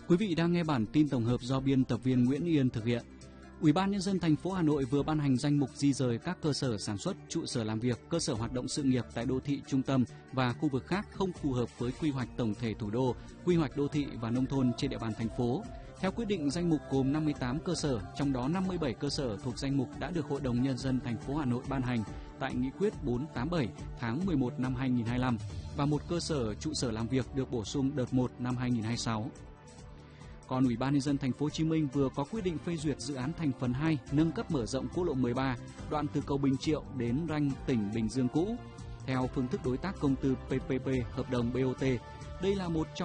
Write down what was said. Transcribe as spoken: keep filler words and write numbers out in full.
Quý vị đang nghe bản tin tổng hợp do biên tập viên Nguyễn Yên thực hiện. Ủy ban Nhân dân thành phố Hà Nội vừa ban hành danh mục di rời các cơ sở sản xuất, trụ sở làm việc, cơ sở hoạt động sự nghiệp tại đô thị trung tâm và khu vực khác không phù hợp với quy hoạch tổng thể thủ đô, quy hoạch đô thị và nông thôn trên địa bàn thành phố. Theo quyết định, danh mục gồm năm mươi tám cơ sở, trong đó năm mươi bảy cơ sở thuộc danh mục đã được Hội đồng Nhân dân thành phố Hà Nội ban hành tại Nghị quyết bốn tám bảy tháng mười một năm hai nghìn không trăm hai mươi lăm và một cơ sở trụ sở làm việc được bổ sung đợt một năm hai nghìn không trăm hai mươi sáu. Còn Ủy ban Nhân dân thành phố Hồ Chí Minh vừa có quyết định phê duyệt dự án thành phần hai nâng cấp mở rộng quốc lộ mười ba, đoạn từ cầu Bình Triệu đến ranh tỉnh Bình Dương cũ theo phương thức đối tác công tư pê pê pê hợp đồng bê o tê. Đây là một trong